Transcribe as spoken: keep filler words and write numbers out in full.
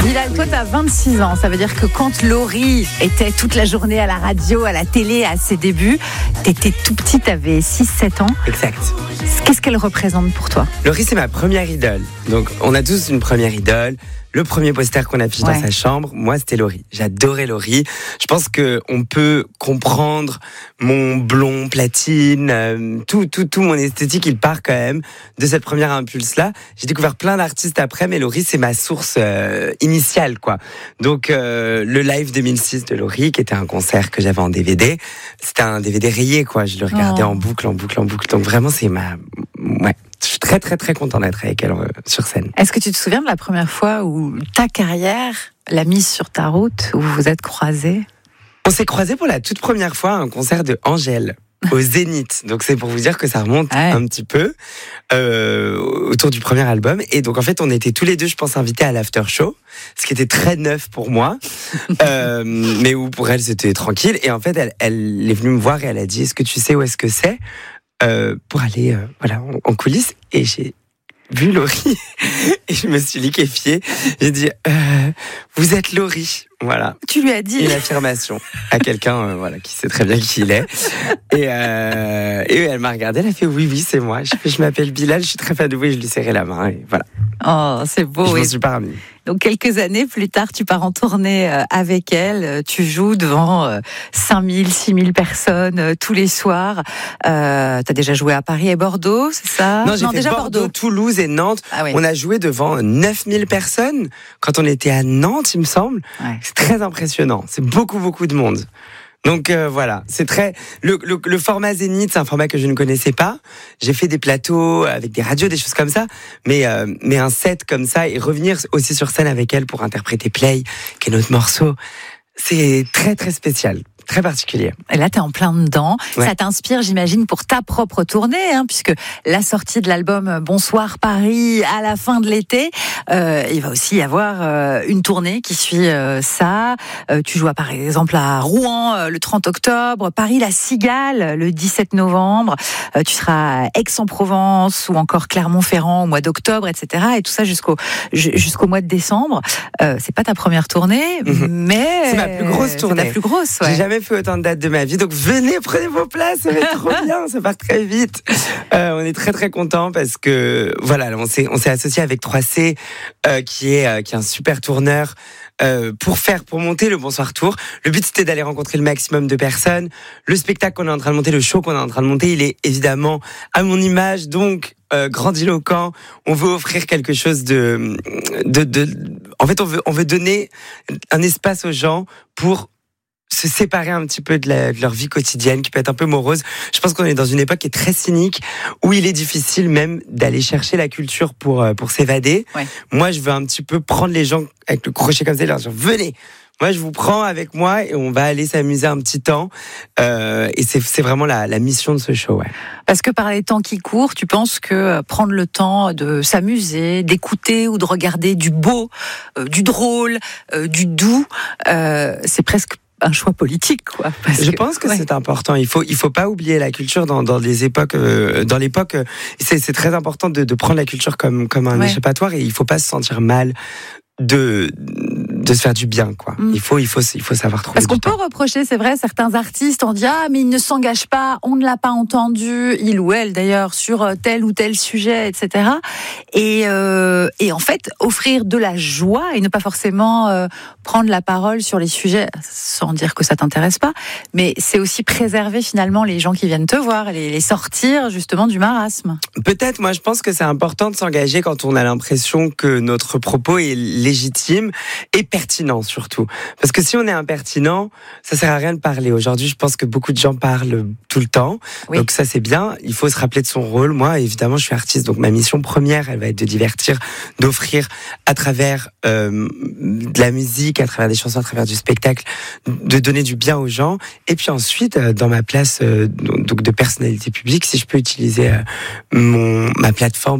Bilal, toi, t'as vingt-six ans. Ça veut dire que quand Laurie était toute la journée à la radio, à la télé, à ses débuts, t'étais tout petit, t'avais six sept ans. Exact. Qu'est-ce qu'elle représente pour toi ? Laurie, c'est ma première idole. Donc, on a tous une première idole. Le premier poster qu'on affiche ouais. dans sa chambre, moi, c'était Laurie. J'adorais Laurie. Je pense que on peut comprendre mon blond platine, euh, tout, tout, tout mon esthétique, il part quand même de cette première impulse-là. J'ai découvert plein d'artistes après, mais Laurie, c'est ma source euh, initiale, quoi. Donc, euh, le live deux mille six de Laurie, qui était un concert que j'avais en D V D, c'était un D V D rayé, quoi. Je le regardais oh. en boucle, en boucle, en boucle. Donc, vraiment, c'est ma, ouais. Je suis très, très, très content d'être avec elle euh, sur scène. Est-ce que tu te souviens de la première fois où ta carrière l'a mise sur ta route, où vous vous êtes croisés ? On s'est croisés pour la toute première fois à un concert de Angèle au Zénith. Donc c'est pour vous dire que ça remonte ouais. un petit peu euh, autour du premier album. Et donc en fait, on était tous les deux, je pense, invités à l'after show, ce qui était très neuf pour moi, euh, mais où pour elle c'était tranquille. Et en fait, elle, elle est venue me voir et elle a dit: est-ce que tu sais où est-ce que c'est ? Euh, pour aller euh, voilà en, en coulisses, et j'ai vu Laurie et je me suis liquéfiée. J'ai dit euh, vous êtes Laurie, voilà. Tu lui as dit une affirmation à quelqu'un euh, voilà qui sait très bien qui il est. Et, euh, et elle m'a regardée, elle a fait oui oui c'est moi. Je, je m'appelle Bilal, je suis très fan de vous, et je lui serrai la main et voilà. Oh c'est beau. Je oui. m'en suis pas remis. Donc quelques années plus tard, tu pars en tournée avec elle, tu joues devant cinq mille, six mille personnes euh, tous les soirs. Euh, tu as déjà joué à Paris et Bordeaux, c'est ça ? Non, j'ai non, fait déjà Bordeaux, Bordeaux, Toulouse et Nantes. Ah oui. On a joué devant neuf mille personnes quand on était à Nantes, il me semble. Ouais. C'est très impressionnant, c'est beaucoup beaucoup de monde. Donc euh, voilà, c'est très le, le, le format Zénith, c'est un format que je ne connaissais pas. J'ai fait des plateaux avec des radios, des choses comme ça, mais euh, mais un set comme ça et revenir aussi sur scène avec elle pour interpréter Play, qui est notre morceau, c'est très très spécial. Très particulier. Et là, t'es en plein dedans. Ouais. Ça t'inspire, j'imagine, pour ta propre tournée, hein, puisque la sortie de l'album Bonsoir Paris à la fin de l'été, euh, il va aussi y avoir euh, une tournée qui suit euh, ça. Euh, tu joues par exemple à Rouen euh, le trente octobre, Paris la Cigale le dix-sept novembre. Euh, tu seras à Aix-en-Provence ou encore Clermont-Ferrand au mois d'octobre, et cetera. Et tout ça jusqu'au jusqu'au mois de décembre. Euh, c'est pas ta première tournée, mmh. mais c'est ma plus grosse tournée. C'est ta plus grosse. Ouais. J'ai jamais fait autant de dates de ma vie, donc venez, prenez vos places, ça va être trop bien, ça part très vite. Euh, on est très très contents parce que voilà, on s'est on s'est associé avec trois C, euh, qui est euh, qui est un super tourneur. Euh, pour faire, pour monter le Bonsoir Tour. Le but, c'était d'aller rencontrer le maximum de personnes. Le spectacle qu'on est en train de monter, le show qu'on est en train de monter, il est évidemment à mon image, donc euh, grandiloquent. On veut offrir quelque chose de, de, de, en fait, on veut, on veut donner un espace aux gens pour se séparer un petit peu de, la, de leur vie quotidienne qui peut être un peu morose. Je pense qu'on est dans une époque qui est très cynique, où il est difficile même d'aller chercher la culture pour, pour s'évader. Ouais. Moi, je veux un petit peu prendre les gens avec le crochet comme ça et leur dire: venez, moi je vous prends avec moi et on va aller s'amuser un petit temps. Euh, et c'est, c'est vraiment la, la mission de ce show. Ouais. Parce que par les temps qui courent, tu penses que prendre le temps de s'amuser, d'écouter ou de regarder du beau, euh, du drôle, euh, du doux, euh, c'est presque un choix politique, quoi. Parce je que, pense que ouais. c'est important. Il faut, il faut pas oublier la culture dans, dans les époques, euh, dans l'époque. Euh, c'est, c'est très important de, de prendre la culture comme, comme un ouais. échappatoire, et il faut pas se sentir mal de, de se faire du bien, quoi. Mm. Il faut, il faut, il faut savoir trouver. Parce qu'on du peut temps. reprocher, c'est vrai, certains artistes, on dit: ah, mais il ne s'engage pas, on ne l'a pas entendu, il ou elle d'ailleurs, sur tel ou tel sujet, et cetera. Et, euh, et en fait, offrir de la joie et ne pas forcément euh, prendre la parole sur les sujets, sans dire que ça t'intéresse pas, mais c'est aussi préserver finalement les gens qui viennent te voir, les, les sortir justement du marasme. Peut-être, moi je pense que c'est important de s'engager quand on a l'impression que notre propos est légitime et pertinent surtout. Parce que si on est impertinent, ça sert à rien de parler. Aujourd'hui, je pense que beaucoup de gens parlent tout le temps. Oui. Donc ça, c'est bien. Il faut se rappeler de son rôle. Moi, évidemment, je suis artiste. Donc ma mission première, elle va être de divertir, d'offrir à travers euh, de la musique, à travers des chansons, à travers du spectacle, de donner du bien aux gens. Et puis ensuite, euh, dans ma place euh, donc de personnalité publique, si je peux utiliser euh, mon, ma plateforme